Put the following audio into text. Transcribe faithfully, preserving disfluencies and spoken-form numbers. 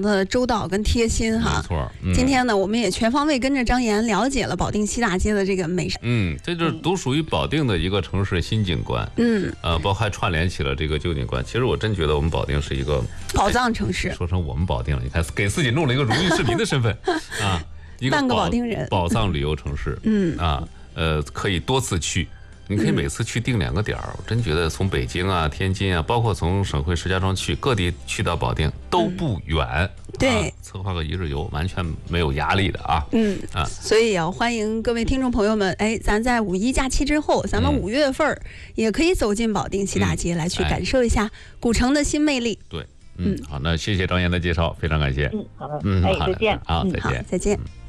的周到跟贴心哈。 没错、嗯。 今天呢，我们也全方位跟着张岩了解了保定西大街的这个美食。 嗯，这就是独属于保定的一个城市新景观。嗯，呃，包括还串联起了这个旧景观。其实我真觉得我们保定是一个宝藏城市。 说成我们保定了，你看给自己弄了一个荣誉市民的身份啊，一个半个保定人， 宝藏旅游城市。嗯啊，呃，可以多次去。你可以每次去定两个点儿、嗯，我真觉得从北京啊、天津啊，包括从省会石家庄去各地去到保定都不远。嗯、 对、 啊，策划个一日游完全没有压力的啊。嗯啊， 所以要欢迎各位听众朋友们，哎，咱在五一假期之后，咱们五月份也可以走进保定西大街、嗯、来去感受一下古城的新魅力。 对，嗯，好，那谢谢张岩的介绍，非常感谢。 嗯，好，嗯，哎，再见， 好，再见， 再见。嗯